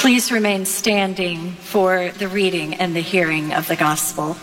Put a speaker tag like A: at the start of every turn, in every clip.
A: Please remain standing for the reading and the hearing of the gospel.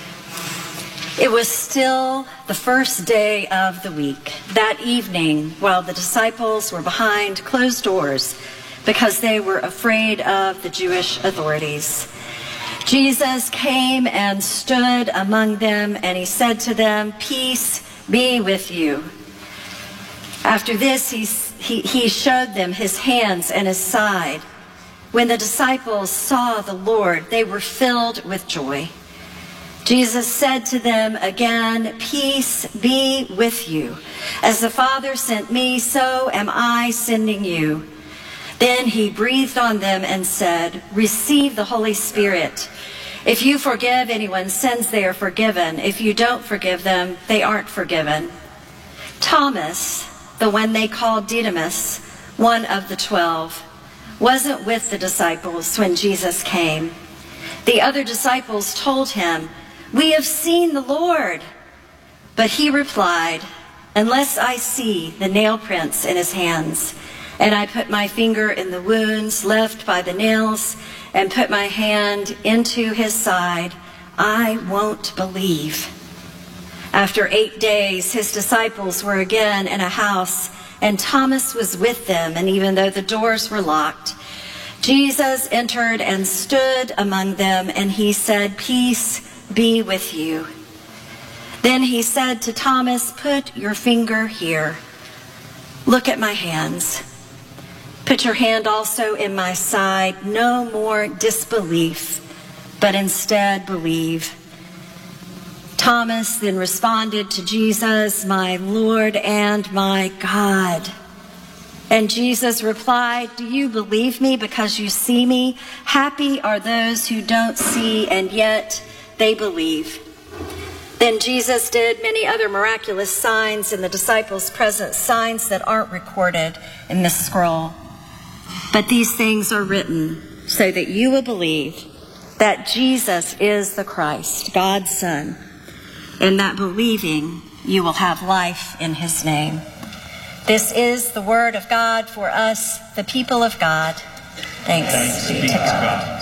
A: It was still the first day of the week. That evening, while the disciples were behind closed doors because they were afraid of the Jewish authorities, Jesus came and stood among them, and he said to them, "Peace be with you." After this, he showed them his hands and his side. When the disciples saw the Lord, they were filled with joy. Jesus said to them again, "Peace be with you. As the Father sent me, so am I sending you." Then he breathed on them and said, "Receive the Holy Spirit. If you forgive anyone's sins, they are forgiven. If you don't forgive them, they aren't forgiven." Thomas, the one they called Didymus, one of the 12, wasn't with the disciples when Jesus came. The other disciples told him, "We have seen the Lord." But he replied, "Unless I see the nail prints in his hands, and I put my finger in the wounds left by the nails, and put my hand into his side, I won't believe." After 8 days, his disciples were again in a house, and Thomas was with them, and even though the doors were locked, Jesus entered and stood among them, and he said, "Peace be with you." Then he said to Thomas, "Put your finger here. Look at my hands. Put your hand also in my side. No more disbelief, but instead believe." Thomas then responded to Jesus, "My Lord and my God." And Jesus replied, "Do you believe me because you see me? Happy are those who don't see and yet they believe." Then Jesus did many other miraculous signs in the disciples' presence, signs that aren't recorded in this scroll. But these things are written so that you will believe that Jesus is the Christ, God's Son, and that believing you will have life in his name. This is the word of God for us, the people of God. Thanks be to God.